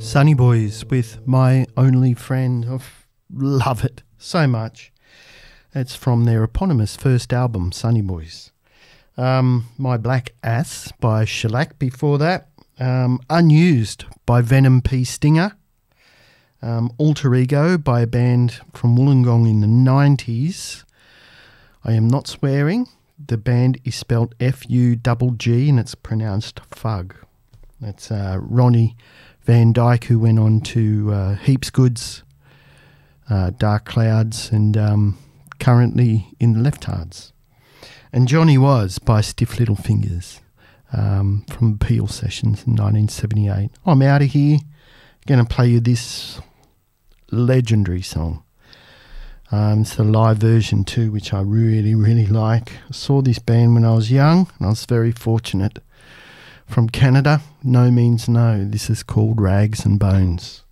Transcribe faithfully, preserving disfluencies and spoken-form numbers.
Sunny Boys with My Only Friend. I love it so much. It's from their eponymous first album, Sunny Boys. Um, My Black Ass by Shellac before that. Um, Unused by Venom P. Stinger. Um, Alter Ego by a band from Wollongong in the nineties. I Am Not Swearing. The band is spelled F U G G and it's pronounced Fug. That's uh, Ronnie Van Dyke, who went on to uh, Heaps Goods, uh, Dark Clouds, and um, currently in the Leftards. And Johnny Was by Stiff Little Fingers um, from Peel Sessions in nineteen seventy-eight. I'm out of here. Going to play you this legendary song. Um, it's the live version too, which I really, really like. I saw this band when I was young, and I was very fortunate. From Canada, No Means No. This is called Rags and Bones.